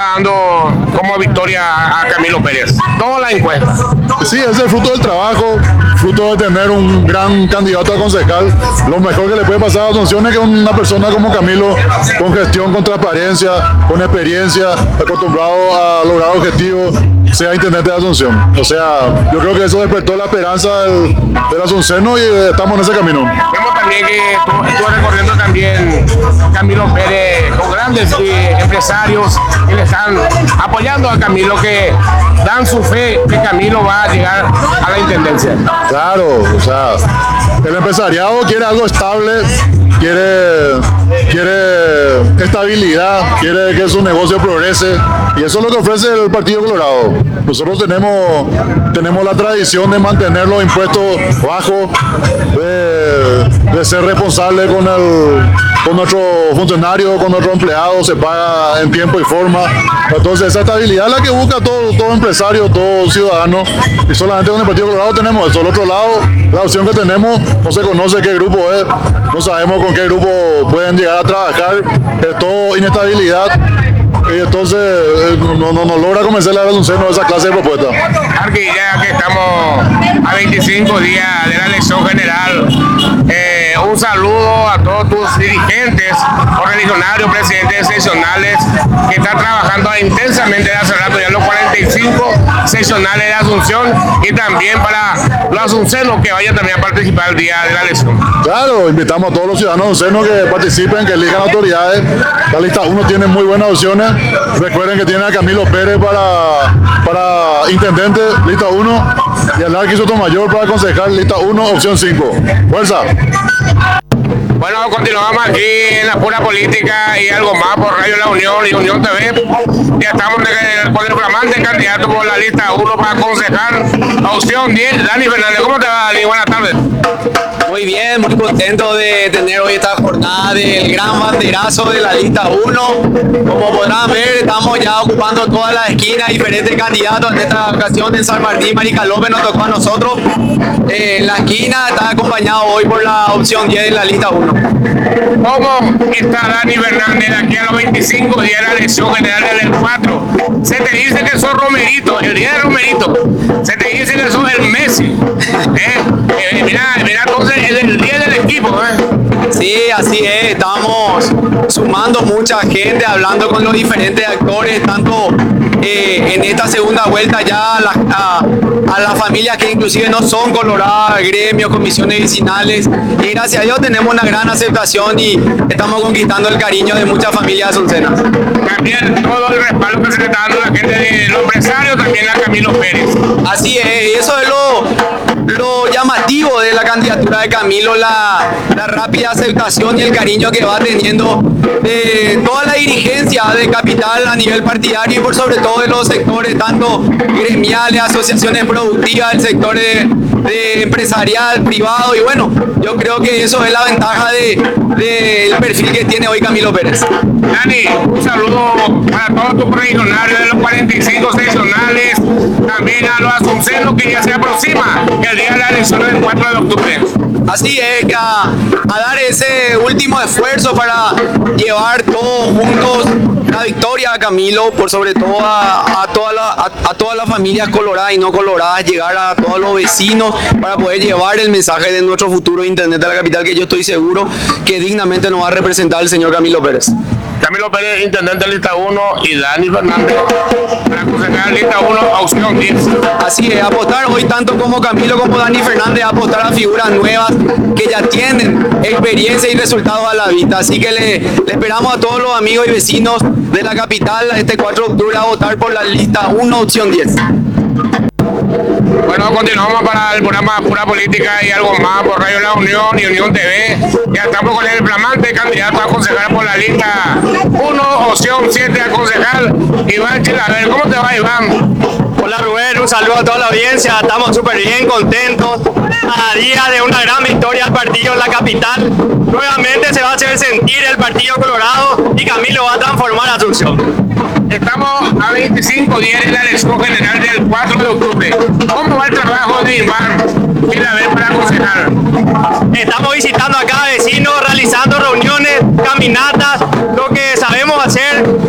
dando como victoria a Camilo Pérez. Toda la encuesta. Sí, es el fruto del trabajo, fruto de tener un gran candidato a concejal. Lo mejor que le puede pasar a Asunción es que una persona como Camilo, con gestión, con transparencia, con experiencia, acostumbrado a lograr objetivos, sea intendente de Asunción. O sea, yo creo que eso despertó la esperanza del asunceno y estamos en ese camino. Vemos también que estuvo recorriendo también Camilo Pérez con grandes empresarios que le están apoyando a Camilo, que dan su fe que Camilo va a llegar a la intendencia. Claro, o sea, el empresariado quiere algo estable, quiere estabilidad, quiere que su negocio progrese, y eso es lo que ofrece el Partido Colorado. Nosotros tenemos la tradición de mantener los impuestos bajos, de ser responsable con nuestros funcionarios, con nuestros empleados, se paga en tiempo y forma. Entonces esa estabilidad es la que busca todo empresario, todo ciudadano, y solamente con el Partido Colorado tenemos eso. Al otro lado, la opción que tenemos, no se conoce qué grupo es, no sabemos con qué grupo pueden llegar a trabajar, es todo inestabilidad. Y entonces no logra convencer a Asunción de esa clase de propuesta. Arqui, ya que estamos a 25 días de la elección general, un saludo a todos tus dirigentes, correligionarios, presidentes seccionales que están trabajando intensamente hace rato, ya los 45 seccionales de Asunción, y también para los asuncenos que vayan también a participar el día de la elección. Claro, invitamos a todos los ciudadanos asuncenos que participen, que elijan autoridades. La lista 1 tiene muy buenas opciones. Recuerden que tiene a Camilo Pérez para intendente, lista 1, y a Larky Sotomayor para concejal, lista 1, opción 5. ¡Fuerza! Bueno, continuamos aquí en la pura política y algo más por Radio La Unión y Unión TV. Ya estamos con el flamante candidato por la lista 1 para concejal, opción 10, Dani Fernández. ¿Cómo te va, Dani? Buenas tardes. Muy bien, muy contento de tener hoy esta jornada del gran banderazo de la lista 1. Como podrán ver, estamos ya ocupando todas las esquinas, diferentes candidatos. En esta ocasión en San Martín, Marica López nos tocó a nosotros. En la esquina está acompañado hoy por la opción 10 de la lista 1. ¿Cómo está Dani Fernández aquí a los 25 días de la elección general del 4? Se te dice que sos Romerito, el día de Romerito. Se te dice que sos el Messi. Mira, entonces es el día del equipo. Sí, así es. Estamos sumando mucha gente, hablando con los diferentes actores, tanto en esta segunda vuelta ya a las familias que inclusive no son coloradas, gremios, comisiones vecinales, y gracias a Dios tenemos una gran aceptación y estamos conquistando el cariño de muchas familias asuncenas. También todo el respaldo que se le está dando a la gente de los empresarios, también a Camilo Pérez. Así es, y eso es lo llamativo de la candidatura de Camilo, la rápida aceptación y el cariño que va teniendo de toda la dirigencia de Capital a nivel partidario y por sobre todo de los sectores tanto gremiales, asociaciones productivas, el sector de empresarial, privado, y bueno, yo creo que eso es la ventaja del perfil que tiene hoy Camilo Pérez. Dani, un saludo para todos tus correligionarios de los 45 seccionales, también a los asuncenos que ya se aproxima el día de la elección del 4 de octubre. Así es, a dar ese último esfuerzo para llevar todos juntos la victoria a Camilo, por sobre todo a todas las familias coloradas y no coloradas, llegar a todos los vecinos para poder llevar el mensaje de nuestro futuro intendente de la capital, que yo estoy seguro que dignamente nos va a representar el señor Camilo Pérez. Camilo Pérez, intendente lista 1, y Dani Fernández para concejal lista 1, opción 10. Así es, apostar hoy tanto como Camilo como Dani Fernández, apostar a figuras nuevas que ya tienen experiencia y resultados a la vista. Así que le esperamos a todos los amigos y vecinos de la capital este 4 de octubre a votar por la lista 1, opción 10. Bueno, continuamos para el programa Pura Política y algo más por Radio La Unión y Unión TV. Ya estamos con el flamante candidato a concejal por la lista 1, opción 7 a concejal, Iván Chilaver. ¿Cómo te va, Iván? Hola Rubén, un saludo a toda la audiencia, estamos súper bien, contentos, a día de una gran victoria al partido en la capital. Nuevamente se va a hacer sentir el Partido Colorado y Camilo va a transformar a Asunción. Estamos a 25 días de la elección general del 4 de octubre. ¿Cómo va el trabajo de Iván Chilaver para concejal? Estamos visitando a cada vecino, realizando reuniones, caminatas, lo que sabemos hacer